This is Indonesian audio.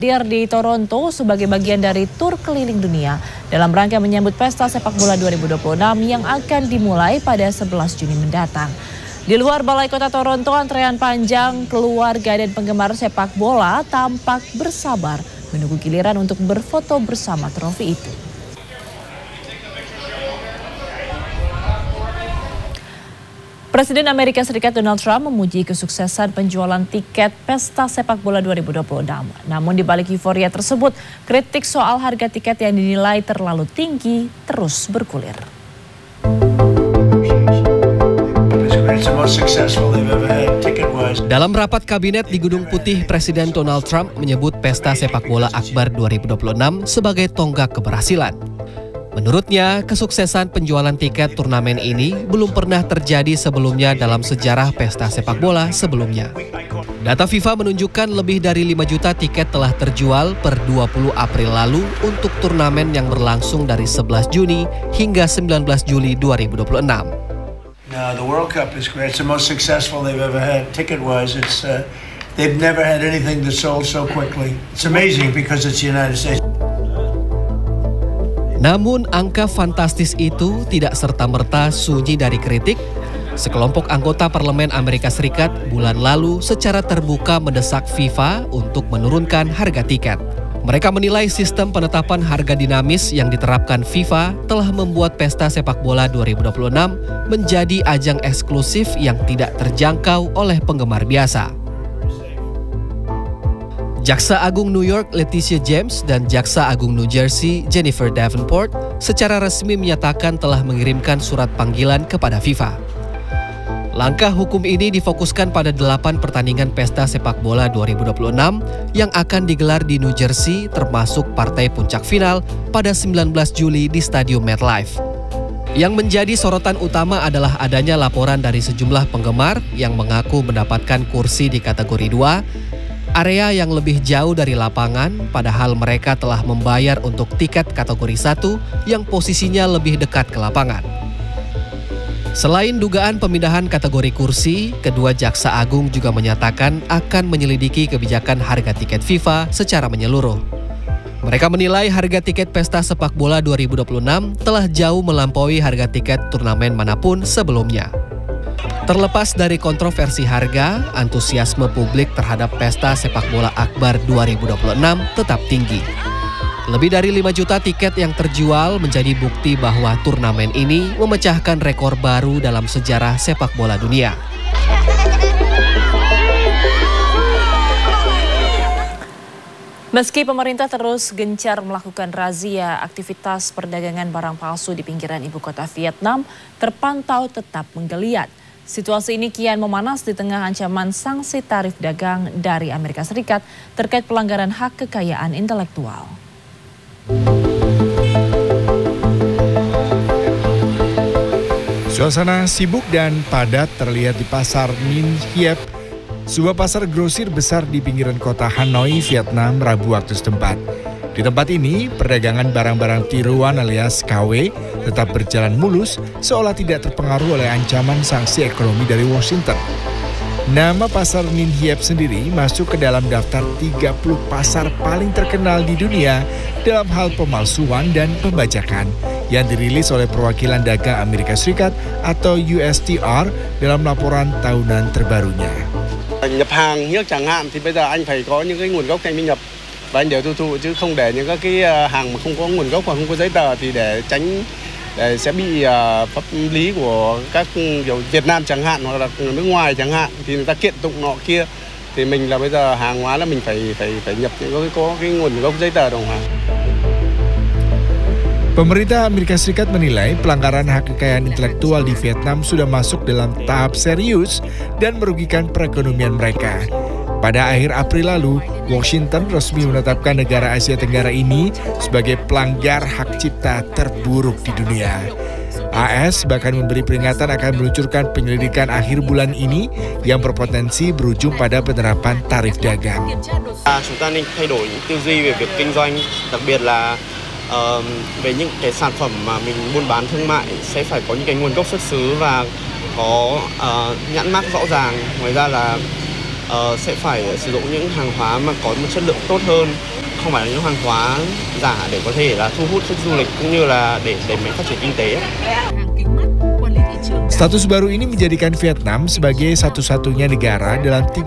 Hadir di Toronto sebagai bagian dari tur keliling dunia dalam rangka menyambut pesta sepak bola 2026 yang akan dimulai pada 11 Juni mendatang. Di luar Balai Kota Toronto, antrean panjang keluarga dan penggemar sepak bola tampak bersabar menunggu giliran untuk berfoto bersama trofi itu. Presiden Amerika Serikat Donald Trump memuji kesuksesan penjualan tiket pesta sepak bola 2026. Namun di balik euforia tersebut, kritik soal harga tiket yang dinilai terlalu tinggi terus bergulir. Dalam rapat kabinet di Gedung Putih, Presiden Donald Trump menyebut pesta sepak bola Akbar 2026 sebagai tonggak keberhasilan. Menurutnya, kesuksesan penjualan tiket turnamen ini belum pernah terjadi sebelumnya dalam sejarah pesta sepak bola sebelumnya. Data FIFA menunjukkan lebih dari 5 juta tiket telah terjual per 20 April lalu untuk turnamen yang berlangsung dari 11 Juni hingga 19 Juli 2026. No, the World Cup is great. It's the most successful they've ever had. Ticket-wise, they've never had anything that sold so quickly. It's amazing because it's the United States. Namun angka fantastis itu tidak serta-merta sunyi dari kritik. Sekelompok anggota Parlemen Amerika Serikat bulan lalu secara terbuka mendesak FIFA untuk menurunkan harga tiket. Mereka menilai sistem penetapan harga dinamis yang diterapkan FIFA telah membuat pesta sepak bola 2026 menjadi ajang eksklusif yang tidak terjangkau oleh penggemar biasa. Jaksa Agung New York Letitia James dan Jaksa Agung New Jersey Jennifer Davenport secara resmi menyatakan telah mengirimkan surat panggilan kepada FIFA. Langkah hukum ini difokuskan pada 8 pertandingan pesta sepak bola 2026 yang akan digelar di New Jersey, termasuk partai puncak final pada 19 Juli di Stadium MetLife. Yang menjadi sorotan utama adalah adanya laporan dari sejumlah penggemar yang mengaku mendapatkan kursi di kategori 2, area yang lebih jauh dari lapangan, padahal mereka telah membayar untuk tiket kategori 1 yang posisinya lebih dekat ke lapangan. Selain dugaan pemindahan kategori kursi, kedua jaksa agung juga menyatakan akan menyelidiki kebijakan harga tiket FIFA secara menyeluruh. Mereka menilai harga tiket pesta sepak bola 2026 telah jauh melampaui harga tiket turnamen manapun sebelumnya. Terlepas dari kontroversi harga, antusiasme publik terhadap pesta sepak bola Akbar 2026 tetap tinggi. Lebih dari 5 juta tiket yang terjual menjadi bukti bahwa turnamen ini memecahkan rekor baru dalam sejarah sepak bola dunia. Meski pemerintah terus gencar melakukan razia, aktivitas perdagangan barang palsu di pinggiran ibu kota Vietnam terpantau tetap menggeliat. Situasi ini kian memanas di tengah ancaman sanksi tarif dagang dari Amerika Serikat terkait pelanggaran hak kekayaan intelektual. Suasana sibuk dan padat terlihat di pasar Ninh Hiep, sebuah pasar grosir besar di pinggiran kota Hanoi, Vietnam, Rabu waktu setempat. Di tempat ini, perdagangan barang-barang tiruan alias KW tetap berjalan mulus seolah tidak terpengaruh oleh ancaman sanksi ekonomi dari Washington. Nama pasar Ninh Hiep sendiri masuk ke dalam daftar 30 pasar paling terkenal di dunia dalam hal pemalsuan dan pembajakan yang dirilis oleh perwakilan dagang Amerika Serikat atau USTR dalam laporan tahunan terbarunya. Nhập hàng nước chẳng hạn thì bây giờ anh phải có những cái nguồn gốc anh mới nhập và anh đều tiêu thụ chứ không để những các cái hàng mà không có nguồn gốc hoặc không có giấy tờ thì để tránh sẽ bị pháp lý của các kiểu Việt Nam chẳng hạn hoặc là nước ngoài chẳng hạn thì người ta kiện tụng nọ kia thì mình là bây giờ hàng hóa là mình phải nhập những có cái nguồn gốc giấy tờ đồng hàng. Pemerintah Amerika Serikat menilai pelanggaran hak kekayaan intelektual di Vietnam sudah masuk dalam tahap serius dan merugikan perekonomian mereka. Pada akhir April lalu, Washington resmi menetapkan negara Asia Tenggara ini sebagai pelanggar hak cipta terburuk di dunia. AS bahkan memberi peringatan akan meluncurkan penyelidikan akhir bulan ini yang berpotensi berujung pada penerapan tarif dagang. Chúng ta nên thay đổi tư duy về việc kinh doanh, đặc biệt là về những cái sản phẩm mà mình buôn bán thương mại sẽ phải có những cái nguồn gốc xuất xứ và có nhãn mác rõ ràng. Ngoài ra là sẽ phải sử dụng những hàng hóa mà có một chất lượng tốt hơn, không phải là những hàng hóa giả để có thể là thu hút khách du lịch cũng như là để đẩy mạnh phát triển kinh tế. Status baru ini menjadikan Vietnam sebagai satu-satunya negara dalam